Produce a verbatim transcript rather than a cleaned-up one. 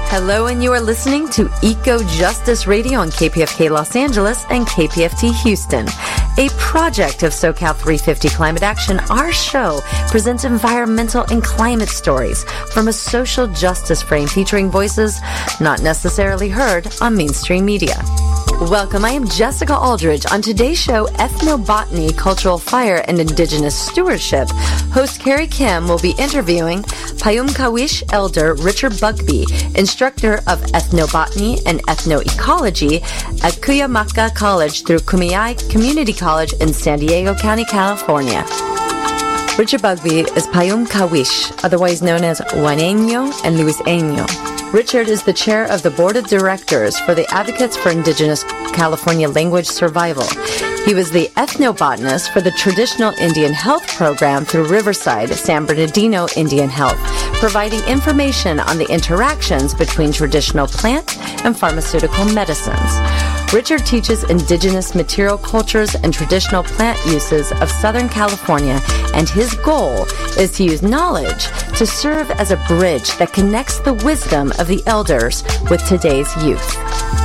Hello, and you are listening to Eco Justice Radio on K P F K Los Angeles and K P F T Houston. A project of SoCal three fifty Climate Action, our show presents environmental and climate stories from a social justice frame featuring voices not necessarily heard on mainstream media. Welcome, I am Jessica Aldridge. On today's show, Ethnobotany, Cultural Fire, and Indigenous Stewardship, host Carrie Kim will be interviewing Payumkawish elder Richard Bugbee, instructor of ethnobotany and ethnoecology at Cuyamaca College through Kumeyaay Community College in San Diego County, California. Richard Bugbee is Payumkawish, otherwise known as Juaneño and Luiseño. Richard is the chair of the board of directors for the Advocates for Indigenous California Language Survival. He was the ethnobotanist for the Traditional Indian Health Program through Riverside San Bernardino Indian Health, providing information on the interactions between traditional plant and pharmaceutical medicines. Richard teaches indigenous material cultures and traditional plant uses of Southern California, and his goal is to use knowledge to serve as a bridge that connects the wisdom of the elders with today's youth.